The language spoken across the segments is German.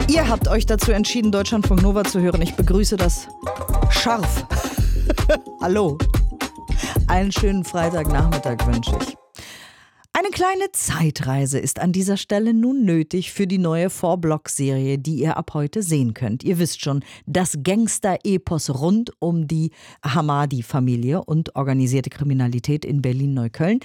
Ihr habt euch dazu entschieden, Deutschlandfunk Nova zu hören. Ich begrüße das scharf. Hallo. Einen schönen Freitagnachmittag wünsche ich. Eine kleine Zeitreise ist an dieser Stelle nun nötig für die neue 4-Block-Serie, die ihr ab heute sehen könnt. Ihr wisst schon, das Gangster-Epos rund um die Hamadi-Familie und organisierte Kriminalität in Berlin-Neukölln.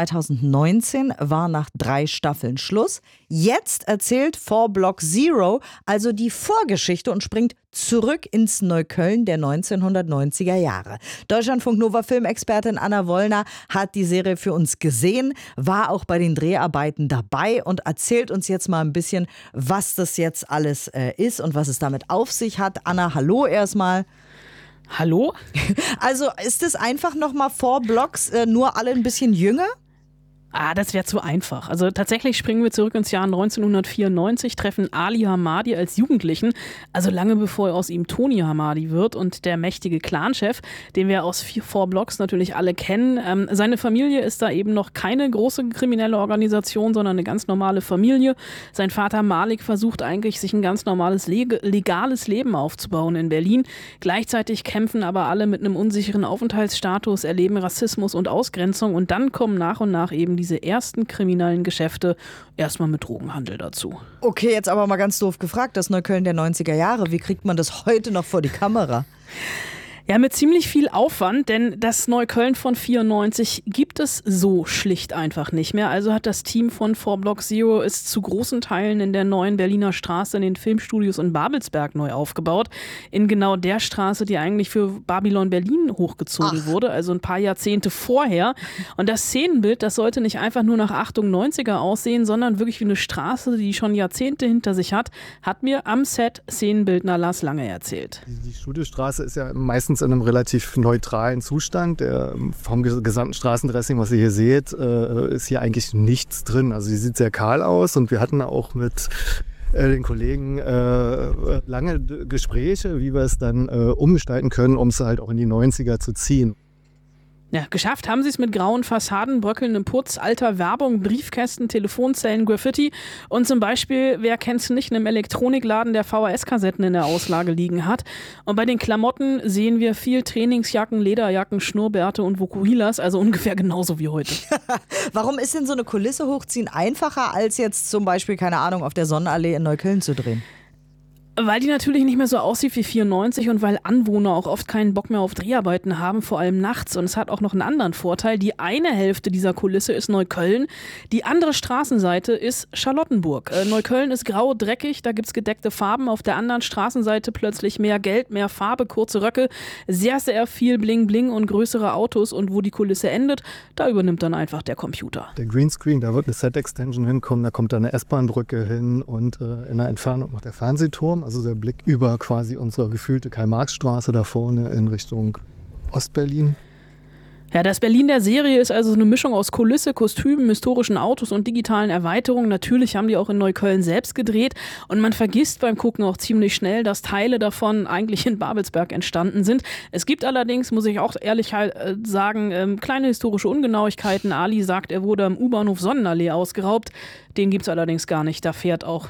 2019 war nach 3 Staffeln Schluss. Jetzt erzählt 4-Block Zero also die Vorgeschichte und springt zurück ins Neukölln der 1990er Jahre. Deutschlandfunk Nova Filmexpertin Anna Wollner hat die Serie für uns gesehen, war auch bei den Dreharbeiten dabei und erzählt uns jetzt mal ein bisschen, was das jetzt alles ist und was es damit auf sich hat. Anna, hallo erstmal. Hallo? Also ist es einfach nochmal 4 Blocks, nur alle ein bisschen jünger? Das wäre zu einfach. Also tatsächlich springen wir zurück ins Jahr 1994, treffen Ali Hamadi als Jugendlichen, also lange bevor aus ihm Tony Hamadi wird und der mächtige Clanchef, den wir aus 4 Blocks natürlich alle kennen. Seine Familie ist da eben noch keine große kriminelle Organisation, sondern eine ganz normale Familie. Sein Vater Malik versucht eigentlich, sich ein ganz normales, legales Leben aufzubauen in Berlin. Gleichzeitig kämpfen aber alle mit einem unsicheren Aufenthaltsstatus, erleben Rassismus und Ausgrenzung und dann kommen nach und nach eben diese ersten kriminellen Geschäfte erstmal mit Drogenhandel dazu. Okay, jetzt aber mal ganz doof gefragt, das Neukölln der 90er Jahre, wie kriegt man das heute noch vor die Kamera? Ja, mit ziemlich viel Aufwand, denn das Neukölln von 94 gibt es so schlicht einfach nicht mehr. Also hat das Team von 4-Block Zero es zu großen Teilen in der neuen Berliner Straße in den Filmstudios in Babelsberg neu aufgebaut. In genau der Straße, die eigentlich für Babylon Berlin hochgezogen wurde, also ein paar Jahrzehnte vorher. Und das Szenenbild, das sollte nicht einfach nur nach Achtung 90er aussehen, sondern wirklich wie eine Straße, die schon Jahrzehnte hinter sich hat mir am Set Szenenbildner Lars Lange erzählt. Die Studiostraße ist ja meistens in einem relativ neutralen Zustand. Vom gesamten Straßendressing, was ihr hier seht, ist hier eigentlich nichts drin. Also sie sieht sehr kahl aus und wir hatten auch mit den Kollegen lange Gespräche, wie wir es dann umgestalten können, um es halt auch in die 90er zu ziehen. Ja, geschafft haben sie es mit grauen Fassaden, bröckelndem Putz, alter Werbung, Briefkästen, Telefonzellen, Graffiti und zum Beispiel, wer kennt's nicht, einem Elektronikladen, der VHS-Kassetten in der Auslage liegen hat. Und bei den Klamotten sehen wir viel Trainingsjacken, Lederjacken, Schnurrbärte und Vokuhilas, also ungefähr genauso wie heute. Warum ist denn so eine Kulisse hochziehen einfacher, als jetzt zum Beispiel, keine Ahnung, auf der Sonnenallee in Neukölln zu drehen? Weil die natürlich nicht mehr so aussieht wie 94 und weil Anwohner auch oft keinen Bock mehr auf Dreharbeiten haben, vor allem nachts. Und es hat auch noch einen anderen Vorteil. Die eine Hälfte dieser Kulisse ist Neukölln, die andere Straßenseite ist Charlottenburg. Neukölln ist grau, dreckig, da gibt's gedeckte Farben. Auf der anderen Straßenseite plötzlich mehr Geld, mehr Farbe, kurze Röcke, sehr, sehr viel Bling-Bling und größere Autos. Und wo die Kulisse endet, da übernimmt dann einfach der Computer. Der Greenscreen, da wird eine Set-Extension hinkommen, da kommt da eine S-Bahn-Brücke hin und in der Entfernung noch der Fernsehturm. Also der Blick über quasi unsere gefühlte Karl-Marx-Straße da vorne in Richtung Ostberlin. Ja, das Berlin der Serie ist also eine Mischung aus Kulisse, Kostümen, historischen Autos und digitalen Erweiterungen. Natürlich haben die auch in Neukölln selbst gedreht und man vergisst beim Gucken auch ziemlich schnell, dass Teile davon eigentlich in Babelsberg entstanden sind. Es gibt allerdings, muss ich auch ehrlich sagen, kleine historische Ungenauigkeiten. Ali sagt, er wurde am U-Bahnhof Sonnenallee ausgeraubt. Den gibt's allerdings gar nicht. Da fährt auch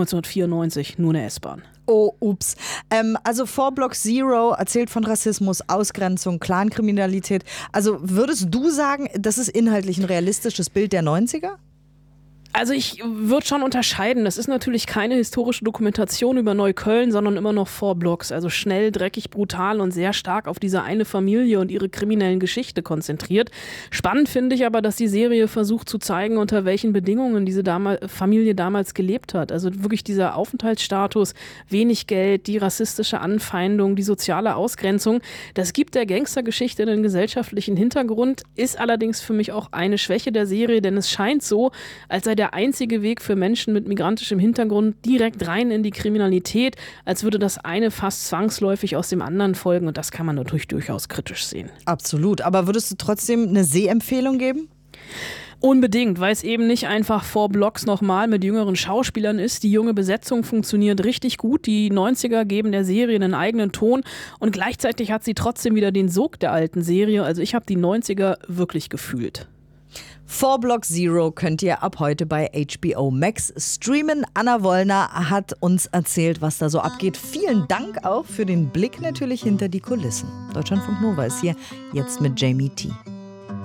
1994 nur eine S-Bahn. Oh, ups. Also 4-Block Zero erzählt von Rassismus, Ausgrenzung, Clankriminalität. Also würdest du sagen, das ist inhaltlich ein realistisches Bild der 90er? Also ich würde schon unterscheiden. Das ist natürlich keine historische Dokumentation über Neukölln, sondern immer noch 4 Blocks. Also schnell, dreckig, brutal und sehr stark auf diese eine Familie und ihre kriminellen Geschichte konzentriert. Spannend finde ich aber, dass die Serie versucht zu zeigen, unter welchen Bedingungen diese Familie damals gelebt hat. Also wirklich dieser Aufenthaltsstatus, wenig Geld, die rassistische Anfeindung, die soziale Ausgrenzung. Das gibt der Gangstergeschichte einen gesellschaftlichen Hintergrund, ist allerdings für mich auch eine Schwäche der Serie, denn es scheint so, als sei der einzige Weg für Menschen mit migrantischem Hintergrund direkt rein in die Kriminalität, als würde das eine fast zwangsläufig aus dem anderen folgen und das kann man natürlich durchaus kritisch sehen. Absolut, aber würdest du trotzdem eine Sehempfehlung geben? Unbedingt, weil es eben nicht einfach 4 Blocks nochmal mit jüngeren Schauspielern ist. Die junge Besetzung funktioniert richtig gut. Die 90er geben der Serie einen eigenen Ton und gleichzeitig hat sie trotzdem wieder den Sog der alten Serie. Also ich habe die 90er wirklich gefühlt. 4 Block Zero könnt ihr ab heute bei HBO Max streamen. Anna Wollner hat uns erzählt, was da so abgeht. Vielen Dank auch für den Blick natürlich hinter die Kulissen. Deutschlandfunk Nova ist hier jetzt mit Jamie T.